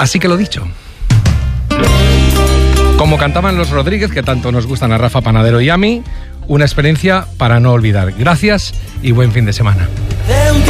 Así que lo dicho. Como cantaban los Rodríguez, que tanto nos gustan a Rafa Panadero y a mí, una experiencia para no olvidar. Gracias y buen fin de semana.